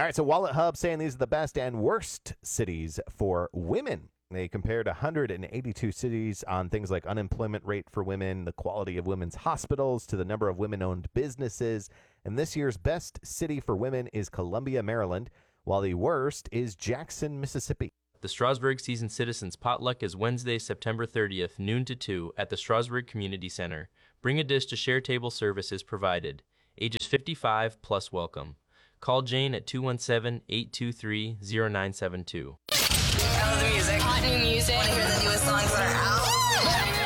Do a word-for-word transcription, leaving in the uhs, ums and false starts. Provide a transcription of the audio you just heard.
All right, so Wallet Hub saying these are the best and worst cities for women. They compared one hundred eighty-two cities on things like unemployment rate for women, the quality of women's hospitals, to the number of women-owned businesses. And this year's best city for women is Columbia, Maryland, while the worst is Jackson, Mississippi. The Strasburg Seasoned Citizens Potluck is Wednesday, September thirtieth, noon to two, at the Strasburg Community Center. Bring a dish to share table services provided. Ages fifty-five plus welcome. Call Jane at two one seven, eight two three, zero nine seven two. I love the music. Hot new music. Want to hear the newest songs that are out?